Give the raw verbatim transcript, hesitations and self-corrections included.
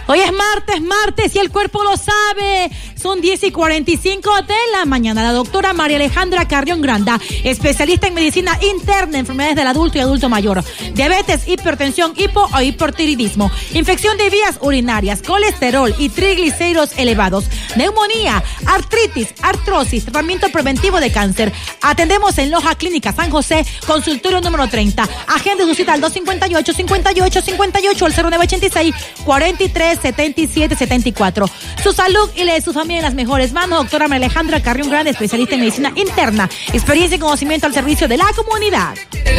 Hoy es martes, martes y el cuerpo lo sabe. Son diez y cuarenta y cinco de la mañana. La doctora María Alejandra Carrión Granda, especialista en medicina interna, enfermedades del adulto y adulto mayor, diabetes, hipertensión, hipo o hipertiroidismo, infección de vías urinarias, colesterol y triglicéridos elevados, neumonía, artritis, artrosis, tratamiento preventivo de cáncer. Atendemos en Loja Clínica San José, consultorio número treinta. Agende su cita al dos cinco ocho, cincuenta y ocho cincuenta y ocho, al cero nueve ochenta y seis, cuarenta y tres, setenta y siete, setenta y cuatro. Su salud y la de su familia en las mejores manos. Doctora María Alejandra Carrión Grande, especialista en medicina interna, experiencia y conocimiento al servicio de la comunidad.